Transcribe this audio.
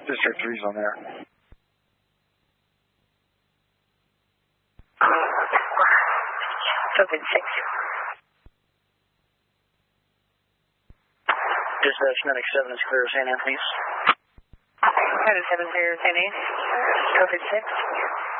District 3's on there. COVID 6. Dispatch Medic 7 is clear of St. Anthony's. Medic 7 clear of St. Anthony's. COVID 6.